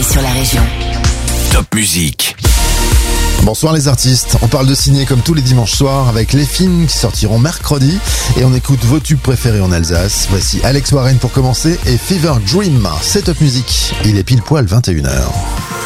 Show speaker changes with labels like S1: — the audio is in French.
S1: sur la région.
S2: Top Musique.
S3: Bonsoir les artistes, on parle de ciné comme tous les dimanches soirs avec les films qui sortiront mercredi et on écoute vos tubes préférés en Alsace. Voici Alex Warren pour commencer et Fever Dream, c'est Top Musique. Il est pile poil 21h.